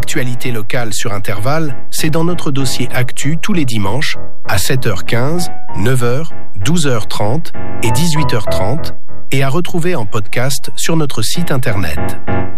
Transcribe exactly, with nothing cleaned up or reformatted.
l'actualité locale sur Intervalle, c'est dans notre dossier Actu tous les dimanches à sept heures quinze, neuf heures, douze heures trente et dix-huit heures trente et à retrouver en podcast sur notre site internet.